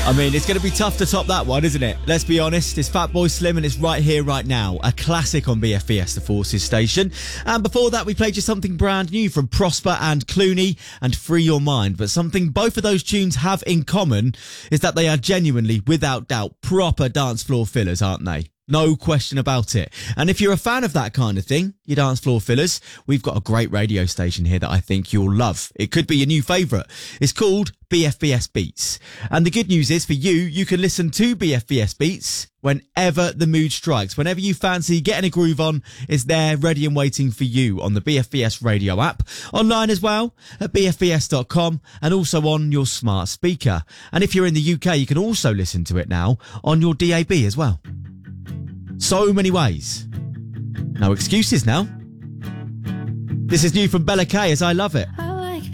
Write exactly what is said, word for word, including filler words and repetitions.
I mean, it's going to be tough to top that one, isn't it? Let's be honest, it's Fatboy Slim and it's Right Here, Right Now, a classic on B F B S The Forces station. And before that, we played you something brand new from Prosper and Clooney and Free Your Mind. But something both of those tunes have in common is that they are genuinely, without doubt, proper dance floor fillers, aren't they? No question about it. And if you're a fan of that kind of thing, your dance floor fillers, we've got a great radio station here that I think you'll love. It could be your new favourite. It's called B F B S Beats. And the good news is for you, you can listen to B F B S Beats whenever the mood strikes. Whenever you fancy getting a groove on, it's there ready and waiting for you on the B F B S radio app. Online as well at b f b s dot com and also on your smart speaker. And if you're in the U K, you can also listen to it now on your D A B as well. So many ways. No excuses now. This is new from Bella K as I Love It.